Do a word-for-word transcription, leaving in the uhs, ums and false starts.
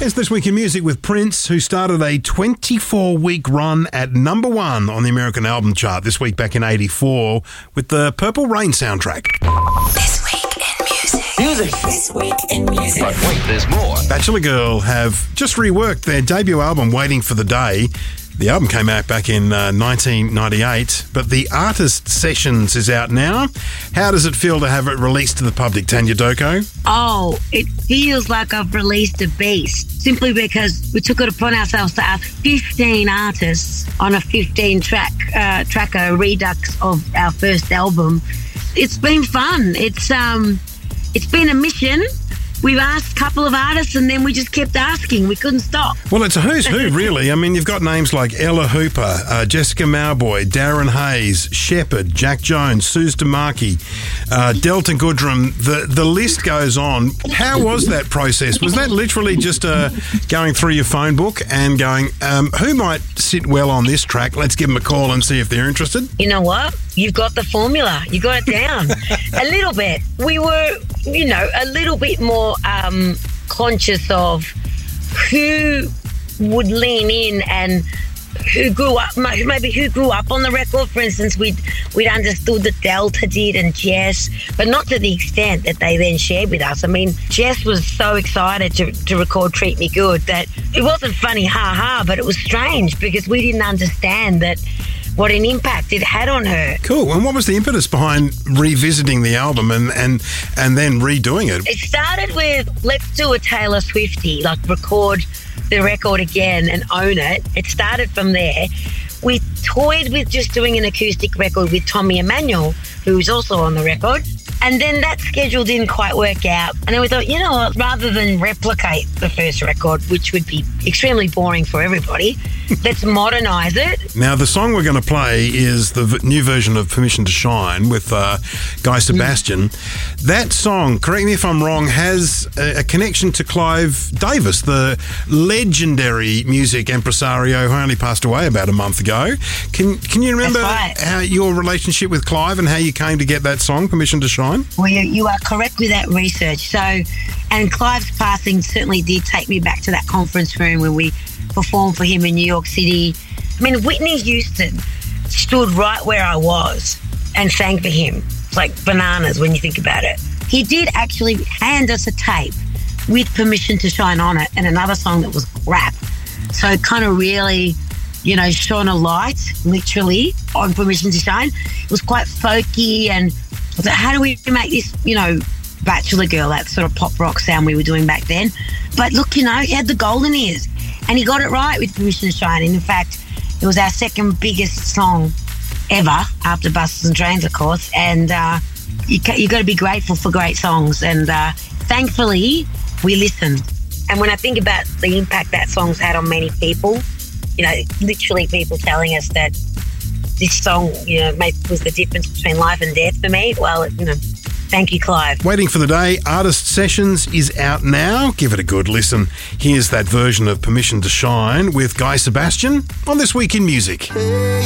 It's This Week in Music with Prince, who started a twenty-four week run at number one on the American album chart this week back in eighty-four with the Purple Rain soundtrack. This Week in Music. Music. This Week in Music. But wait, there's more. Bachelor Girl have just reworked their debut album, Waiting for the Day. The album came out back in uh, nineteen ninety-eight, but the Artist Sessions is out now. How does it feel to have it released to the public, Tanya Doko? Oh, it feels like I've released a beast, simply because we took it upon ourselves to ask fifteen artists on a fifteen track uh, tracker redux of our first album. It's been fun. It's um, it's been a mission. We've asked a couple of artists and then we just kept asking. We couldn't stop. Well, it's a who's who, really. I mean, you've got names like Ella Hooper, uh, Jessica Mauboy, Darren Hayes, Shepherd, Jack Jones, Suze DeMarchi, uh, Delta Goodrum. The, the list goes on. How was that process? Was that literally just uh, going through your phone book and going, um, who might sit well on this track? Let's give them a call and see if they're interested? You know what? You've got the formula. You got it down. A little bit. We were, you know, a little bit more um, conscious of who would lean in and who grew up, maybe who grew up on the record. For instance, we'd, we'd understood that Delta did and Jess, but not to the extent that they then shared with us. I mean, Jess was so excited to, to record Treat Me Good that it wasn't funny, ha-ha, but it was strange because we didn't understand that what an impact it had on her. Cool. And what was the impetus behind revisiting the album and, and, and then redoing it? It started with, let's do a Taylor Swiftie, like record the record again and own it. It started from there. We toyed with just doing an acoustic record with Tommy Emmanuel, who's also on the record. And then that schedule didn't quite work out. And then we thought, you know what, rather than replicate the first record, which would be extremely boring for everybody, let's modernise it. Now, the song we're going to play is the v- new version of Permission to Shine with uh, Guy Sebastian. Mm. That song, correct me if I'm wrong, has a, a connection to Clive Davis, the legendary music impresario who only passed away about a month ago. Can, can you remember right. how your relationship with Clive and how you came to get that song, Permission to Shine? Well, you, you are correct with that research. So, and Clive's passing certainly did take me back to that conference room when we performed for him in New York City. I mean, Whitney Houston stood right where I was and sang for him. It's like bananas when you think about it. He did actually hand us a tape with Permission to Shine on it and another song that was crap. So it kind of really, you know, shone a light, literally, on Permission to Shine. It was quite folky and I was like, how do we make this, you know, Bachelor Girl, that sort of pop rock sound we were doing back then? But look, you know, he had the golden ears and he got it right with Permission to Shine. And in fact, it was our second biggest song ever after Buses and Trains, of course. And uh, you ca- you got to be grateful for great songs. And uh, thankfully, we listened. And when I think about the impact that song's had on many people, you know, literally people telling us that this song, you know, was the difference between life and death for me. Well, you know, thank you, Clive. Waiting for the Day, Artist Sessions is out now. Give it a good listen. Here's that version of Permission to Shine with Guy Sebastian on This Week in Music.